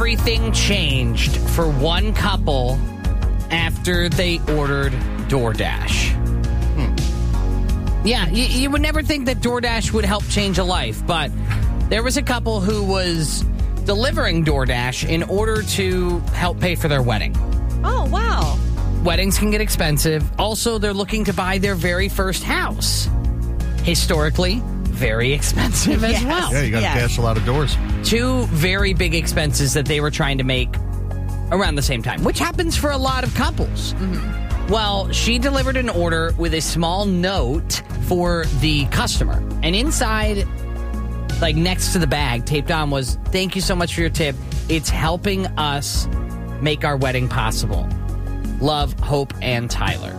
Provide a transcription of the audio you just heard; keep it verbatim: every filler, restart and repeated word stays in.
everything changed for one couple after they ordered DoorDash. Hmm. Yeah, you, you would never think that DoorDash would help change a life, but there was a couple who was delivering DoorDash in order to help pay for their wedding. Oh, wow. Weddings can get expensive. Also, they're looking to buy their very first house. Historically, very expensive as Yes. well. Yeah, you got to Yes. cash a lot of doors. Two very big expenses that they were trying to make around the same time, which happens for a lot of couples. Mm-hmm. Well, she delivered an order with a small note for the customer. And inside, like next to the bag, taped on, was, "Thank you so much for your tip. It's helping us make our wedding possible. Love, Hope, and Tyler."